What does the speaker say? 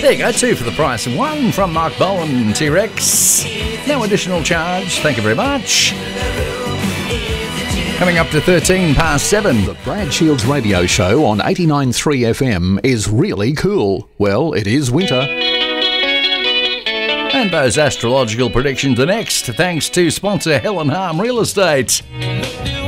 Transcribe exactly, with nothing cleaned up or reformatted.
There you go, two for the price of one from Mark Bowen, T-Rex. No additional charge, thank you very much. Coming up to thirteen past seven. The Brad Shields radio show on eighty-nine point three F M is really cool. Well, it is winter. And those astrological predictions are next, thanks to sponsor Helen Harm Real Estate.